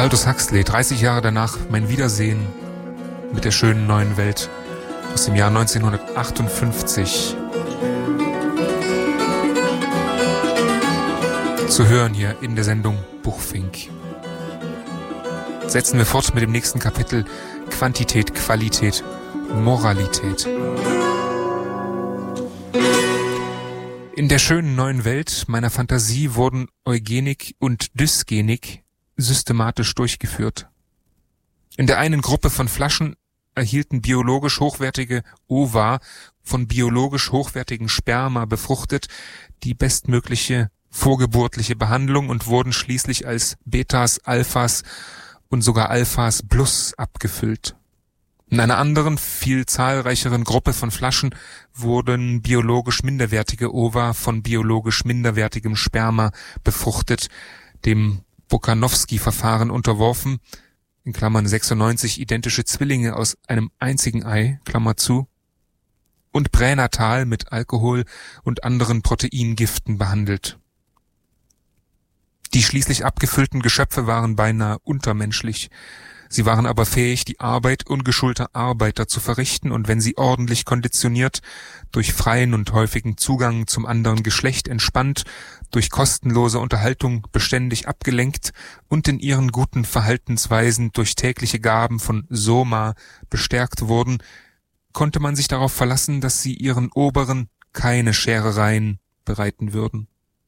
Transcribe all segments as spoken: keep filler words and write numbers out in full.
Aldous Huxley, dreißig Jahre danach, mein Wiedersehen mit der schönen neuen Welt aus dem Jahr neunzehnhundertachtundfünfzig. Zu hören hier in der Sendung Buchfink. Setzen wir fort mit dem nächsten Kapitel: Quantität, Qualität, Moralität. In der schönen neuen Welt meiner Fantasie wurden Eugenik und Dysgenik systematisch durchgeführt. In der einen Gruppe von Flaschen erhielten biologisch hochwertige Ova von biologisch hochwertigen Sperma befruchtet die bestmögliche vorgeburtliche Behandlung und wurden schließlich als Betas, Alphas und sogar Alphas plus abgefüllt. In einer anderen, viel zahlreicheren Gruppe von Flaschen wurden biologisch minderwertige Ova von biologisch minderwertigem Sperma befruchtet, dem Bokanowski-Verfahren unterworfen, in Klammern sechsundneunzig identische Zwillinge aus einem einzigen Ei, Klammer zu, und pränatal mit Alkohol und anderen Proteingiften behandelt. Die schließlich abgefüllten Geschöpfe waren beinahe untermenschlich. Sie waren aber fähig, die Arbeit ungeschulter Arbeiter zu verrichten, und wenn sie ordentlich konditioniert, durch freien und häufigen Zugang zum anderen Geschlecht entspannt, durch kostenlose Unterhaltung beständig abgelenkt und in ihren guten Verhaltensweisen durch tägliche Gaben von Soma bestärkt wurden, konnte man sich darauf verlassen, dass sie ihren Oberen keine Scherereien bereiten würden.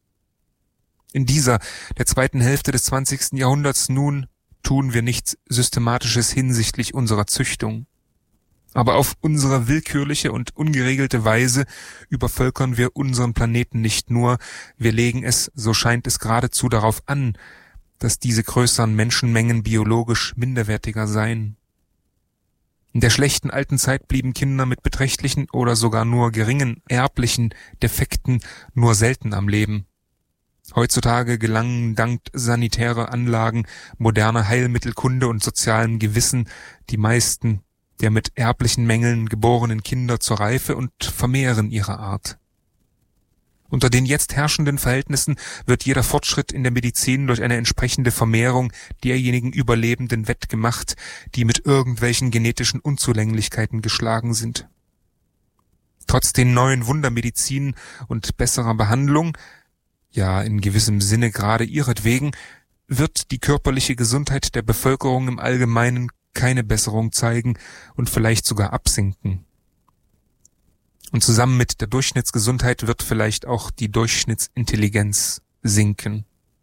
In dieser, der zweiten Hälfte des zwanzigsten Jahrhunderts nun, tun wir nichts Systematisches hinsichtlich unserer Züchtung. Aber auf unsere willkürliche und ungeregelte Weise übervölkern wir unseren Planeten nicht nur, wir legen es, so scheint es geradezu, darauf an, dass diese größeren Menschenmengen biologisch minderwertiger seien. In der schlechten alten Zeit blieben Kinder mit beträchtlichen oder sogar nur geringen erblichen Defekten nur selten am Leben. Heutzutage gelangen dank sanitärer Anlagen, moderner Heilmittelkunde und sozialem Gewissen die meisten der mit erblichen Mängeln geborenen Kinder zur Reife und vermehren ihre Art. Unter den jetzt herrschenden Verhältnissen wird jeder Fortschritt in der Medizin durch eine entsprechende Vermehrung derjenigen Überlebenden wettgemacht, die mit irgendwelchen genetischen Unzulänglichkeiten geschlagen sind. Trotz den neuen Wundermedizinen und besserer Behandlung, ja in gewissem Sinne gerade ihretwegen, wird die körperliche Gesundheit der Bevölkerung im Allgemeinen keine Besserung zeigen und vielleicht sogar absinken. Und zusammen mit der Durchschnittsgesundheit wird vielleicht auch die Durchschnittsintelligenz sinken.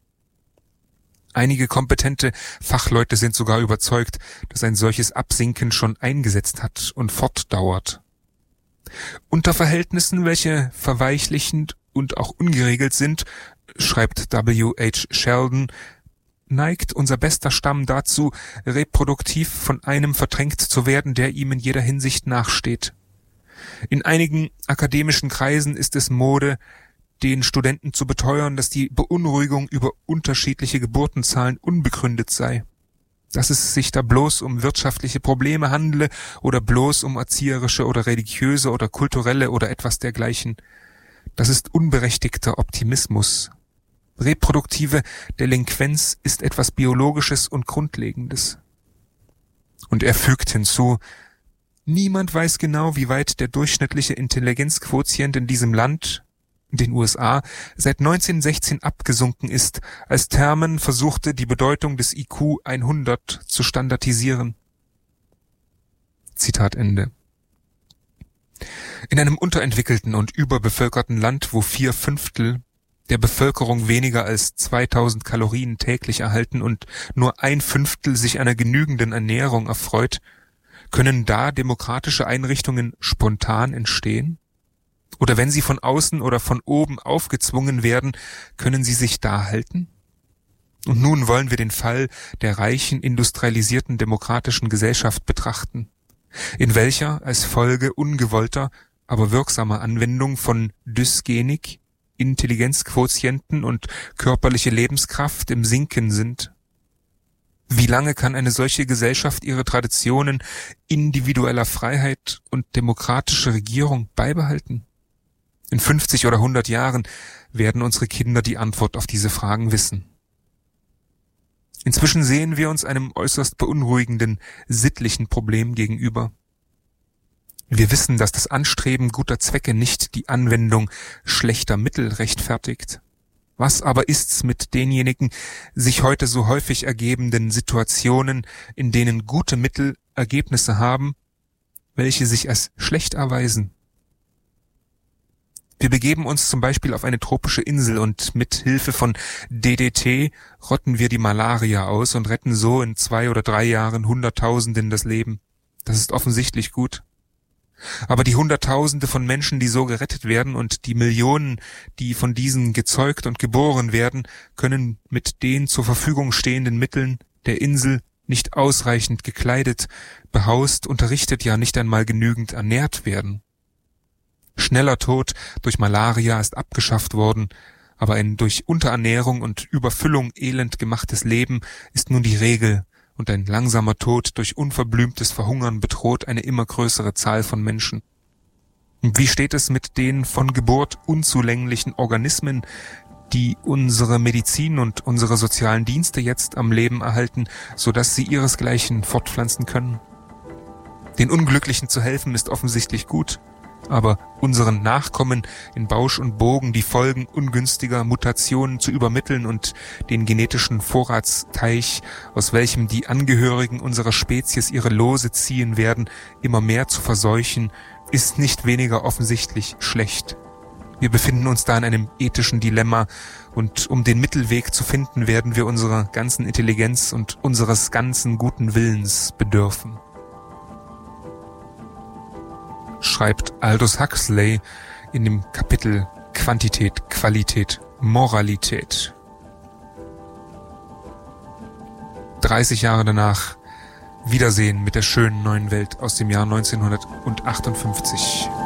Einige kompetente Fachleute sind sogar überzeugt, dass ein solches Absinken schon eingesetzt hat und fortdauert. Unter Verhältnissen, welche verweichlichend und auch ungeregelt sind, schreibt W H Sheldon, neigt unser bester Stamm dazu, reproduktiv von einem verdrängt zu werden, der ihm in jeder Hinsicht nachsteht. In einigen akademischen Kreisen ist es Mode, den Studenten zu beteuern, dass die Beunruhigung über unterschiedliche Geburtenzahlen unbegründet sei, dass es sich da bloß um wirtschaftliche Probleme handle oder bloß um erzieherische oder religiöse oder kulturelle oder etwas dergleichen. Das ist unberechtigter Optimismus. Reproduktive Delinquenz ist etwas Biologisches und Grundlegendes. Und er fügt hinzu, niemand weiß genau, wie weit der durchschnittliche Intelligenzquotient in diesem Land, den U S A, seit neunzehnhundertsechzehn abgesunken ist, als Terman versuchte, die Bedeutung des I Q hundert zu standardisieren. Zitat Ende. In einem unterentwickelten und überbevölkerten Land, wo vier Fünftel der Bevölkerung weniger als zweitausend Kalorien täglich erhalten und nur ein Fünftel sich einer genügenden Ernährung erfreut, können da demokratische Einrichtungen spontan entstehen? Oder wenn sie von außen oder von oben aufgezwungen werden, können sie sich da halten? Und nun wollen wir den Fall der reichen, industrialisierten, demokratischen Gesellschaft betrachten, in welcher als Folge ungewollter, aber wirksamer Anwendung von Dysgenik Intelligenzquotienten und körperliche Lebenskraft im Sinken sind. Wie lange kann eine solche Gesellschaft ihre Traditionen individueller Freiheit und demokratische Regierung beibehalten? In fünfzig oder hundert Jahren werden unsere Kinder die Antwort auf diese Fragen wissen. Inzwischen sehen wir uns einem äußerst beunruhigenden sittlichen Problem gegenüber. Wir wissen, dass das Anstreben guter Zwecke nicht die Anwendung schlechter Mittel rechtfertigt. Was aber ist's mit denjenigen sich heute so häufig ergebenden Situationen, in denen gute Mittel Ergebnisse haben, welche sich als schlecht erweisen? Wir begeben uns zum Beispiel auf eine tropische Insel und mit Hilfe von D D T rotten wir die Malaria aus und retten so in zwei oder drei Jahren Hunderttausenden das Leben. Das ist offensichtlich gut. Aber die Hunderttausende von Menschen, die so gerettet werden, und die Millionen, die von diesen gezeugt und geboren werden, können mit den zur Verfügung stehenden Mitteln der Insel nicht ausreichend gekleidet, behaust, unterrichtet, ja nicht einmal genügend ernährt werden. Schneller Tod durch Malaria ist abgeschafft worden, aber ein durch Unterernährung und Überfüllung elend gemachtes Leben ist nun die Regel, und ein langsamer Tod durch unverblümtes Verhungern bedroht eine immer größere Zahl von Menschen. Und wie steht es mit den von Geburt unzulänglichen Organismen, die unsere Medizin und unsere sozialen Dienste jetzt am Leben erhalten, sodass sie ihresgleichen fortpflanzen können? Den Unglücklichen zu helfen ist offensichtlich gut, aber unseren Nachkommen in Bausch und Bogen die Folgen ungünstiger Mutationen zu übermitteln und den genetischen Vorratsteich, aus welchem die Angehörigen unserer Spezies ihre Lose ziehen werden, immer mehr zu verseuchen, ist nicht weniger offensichtlich schlecht. Wir befinden uns da in einem ethischen Dilemma, und um den Mittelweg zu finden, werden wir unserer ganzen Intelligenz und unseres ganzen guten Willens bedürfen. Schreibt Aldous Huxley in dem Kapitel Quantität, Qualität, Moralität. dreißig Jahre danach Wiedersehen mit der schönen neuen Welt aus dem Jahr neunzehnhundertachtundfünfzig.